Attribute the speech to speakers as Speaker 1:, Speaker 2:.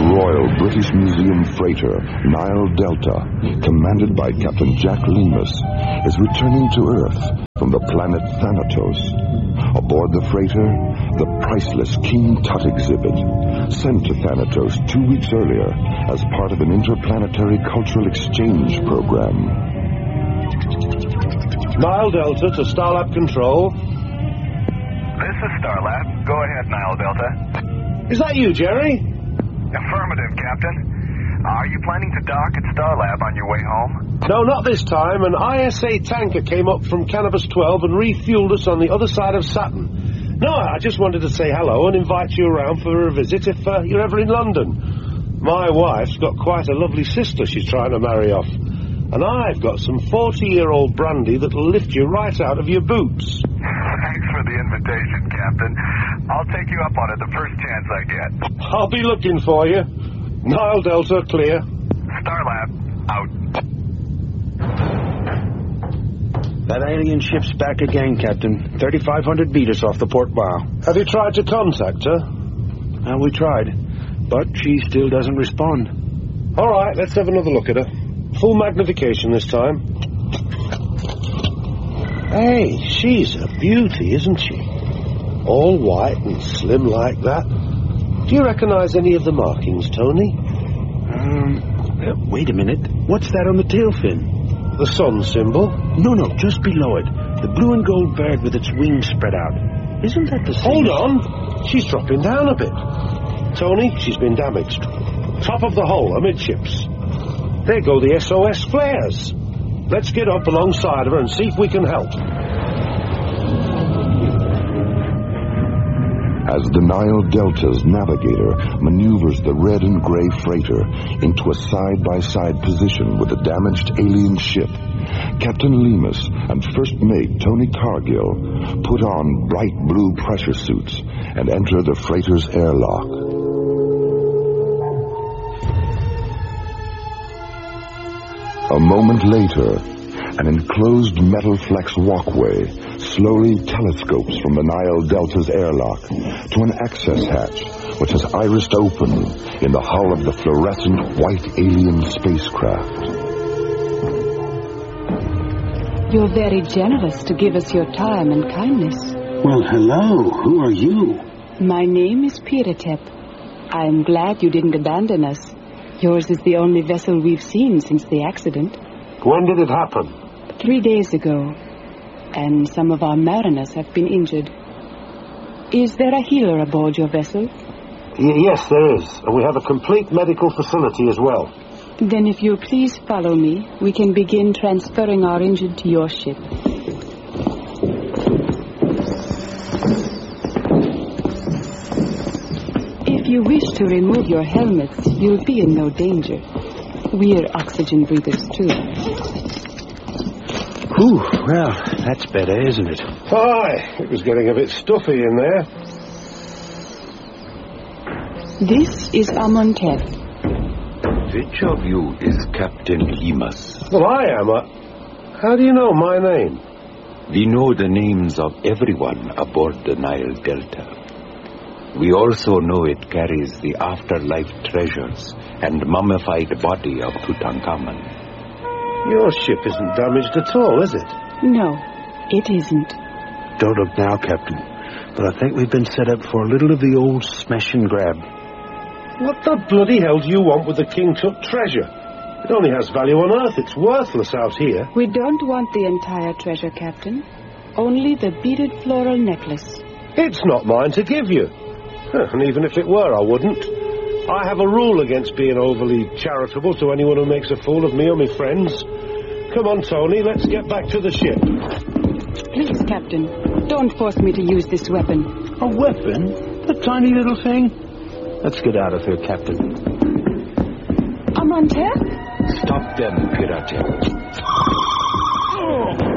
Speaker 1: Royal British Museum freighter Nile Delta, commanded by Captain Jack Lemus, is returning to Earth from the planet Thanatos. Aboard the freighter, the priceless King Tut exhibit, sent to Thanatos 2 weeks earlier as part of an interplanetary cultural exchange program.
Speaker 2: Nile Delta to Starlab Control.
Speaker 3: This is Starlab. Go ahead, Nile Delta.
Speaker 2: Is that you, Jerry?
Speaker 3: Affirmative, Captain. Are you planning to dock at Starlab on your way home?
Speaker 2: No, not this time. An ISA tanker came up from Cannabis 12 and refueled us on the other side of Saturn. No, I just wanted to say hello and invite you around for a visit if you're ever in London. My wife's got quite a lovely sister she's trying to marry off. And I've got some 40-year-old brandy that'll lift you right out of your boots.
Speaker 3: Thanks for the invitation, Captain. I'll take you up on it the first chance I get.
Speaker 2: I'll be looking for you. Nile Delta, clear.
Speaker 3: Starlab, out.
Speaker 4: That alien ship's back again, Captain. 3,500 meters off the port bow.
Speaker 2: Have you tried to contact her?
Speaker 4: Well, we tried, but she still doesn't respond.
Speaker 2: All right, let's have another look at her. Full magnification this time. Hey, she's a beauty, isn't she? All white and slim like that. Do you recognize any of the markings, Tony?
Speaker 4: Wait a minute. What's that on the tail fin?
Speaker 2: The sun symbol?
Speaker 4: No, just below it. The blue and gold bird with its wings spread out. Isn't that the same?
Speaker 2: Hold on. She's dropping down a bit. Tony, she's been damaged. Top of the hull, amidships. There go the SOS flares. Let's get up alongside of her and see if we can help.
Speaker 1: As the Nile Delta's navigator maneuvers the red and gray freighter into a side-by-side position with the damaged alien ship, Captain Lemus and First Mate Tony Cargill put on bright blue pressure suits and enter the freighter's airlock. A moment later, an enclosed metal flex walkway slowly telescopes from the Nile Delta's airlock to an access hatch which is irised open in the hull of the fluorescent white alien spacecraft.
Speaker 5: You're very generous to give us your time and kindness.
Speaker 4: Well, hello. Who are you?
Speaker 5: My name is Piratep. I'm glad you didn't abandon us. Yours is the only vessel we've seen since the accident.
Speaker 2: When did it happen?
Speaker 5: 3 days ago. And some of our mariners have been injured. Is there a healer aboard your vessel?
Speaker 2: Yes, there is. And we have a complete medical facility as well.
Speaker 5: Then if you'll please follow me, we can begin transferring our injured to your ship. If you wish to remove your helmets, you'll be in no danger. We're oxygen breathers, too.
Speaker 4: Whew, well, that's better, isn't it?
Speaker 2: Aye, it was getting a bit stuffy in there.
Speaker 5: This is Amontef.
Speaker 6: Which of you is Captain Lemus?
Speaker 2: Well, I am. How do you know my name?
Speaker 6: We know the names of everyone aboard the Nile Delta. We also know it carries the afterlife treasures and mummified body of Tutankhamun.
Speaker 2: Your ship isn't damaged at all, is it?
Speaker 5: No, it isn't.
Speaker 4: Don't look now, Captain. But I think we've been set up for a little of the old smash and grab.
Speaker 2: What the bloody hell do you want with the King Tut treasure? It only has value on Earth. It's worthless out here.
Speaker 5: We don't want the entire treasure, Captain. Only the beaded floral necklace.
Speaker 2: It's not mine to give you. And even if it were, I wouldn't. I have a rule against being overly charitable to anyone who makes a fool of me or my friends. Come on, Tony, let's get back to the ship.
Speaker 5: Please, Captain, don't force me to use this weapon.
Speaker 4: A weapon? A tiny little thing? Let's get out of here, Captain.
Speaker 5: Amontef?
Speaker 6: Stop them, Piratep.